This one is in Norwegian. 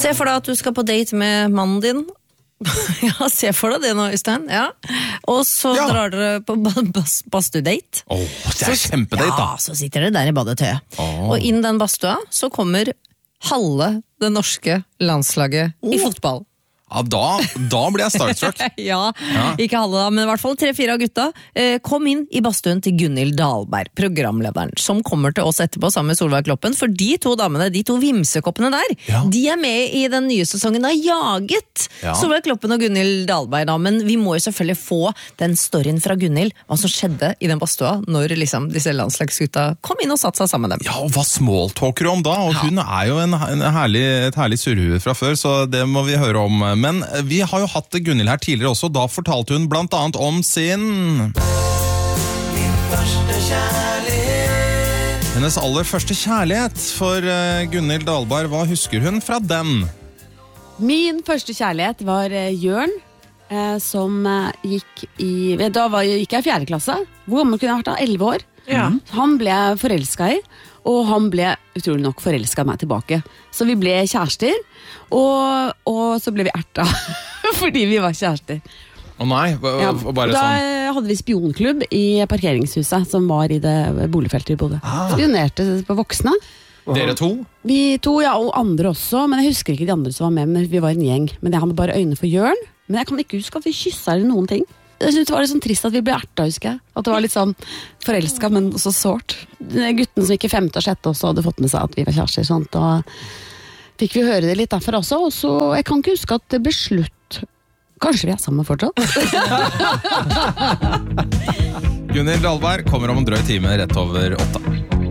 Se for deg at du skal på date med mannen din. Ja, se for deg det nå, Øystein. Ja. Og så drar dere på badstue-date. Det kjempedate da. Ja, så sitter dere der i badetøyet. Og inn den badstua så kommer halve det norske landslaget i fotball. Ja, da blir jeg starstruck. Ja, ikke alle da, men i hvert fall 3-4 av gutta kom inn i badstuen til Gunhild Dahlberg, programlederen, som kommer til oss etterpå sammen med Solveig Kloppen, for de to damene, de to vimsekoppene der, de er med i den nye sesongen av Jaget. Solveig Kloppen og Gunhild Dahlberg da, men vi må jo selvfølgelig få den storyen fra Gunhild, hva som skjedde i den badstua, når liksom disse landslagsgutta kom inn og satt seg sammen med dem. Ja, og hva smalltalker du om da? Og hun er jo et herlig surhue fra før, så det må vi høre om. Men vi har jo hatt Gunhild her tidligere også, da fortalte hun blant annet om sin hennes aller første kjærlighet. For Gunhild Dahlberg, hva husker hun fra den? Min første kjærlighet var Jørn, som gikk da gikk jeg i 4. klasse. Hvor gammel kunne jeg vært da? 11 år. Han ble forelsket i, og han ble utrolig nok forelsket meg tilbake. Så vi ble kjærester, og så ble vi erta fordi vi var kjærester. Nei, bare da sånn. hadde vi spionklubb i parkeringshuset som var i det boligfeltet i Bodø. Spionerte på voksne. Dere to? Vi to, og andre også, men jeg husker ikke de andre som var med, men vi var en gjeng. Men jeg hadde bare øynene for Jørn, men jeg kan ikke huske at vi kysset eller noen ting. Jeg synes det var litt sånn trist at vi ble erta, husker jeg. At det var litt sånn forelsket, men også sårt. Gutten som gikk i 5. og 6. også hadde fått med seg at vi var kjærester, sånt, og fikk vi høre det litt derfra også, og så jeg kan ikke huske at det ble slutt. Kanskje vi er sammen fortsatt? Gunhild Dahlberg kommer om en drøy time rett over 8.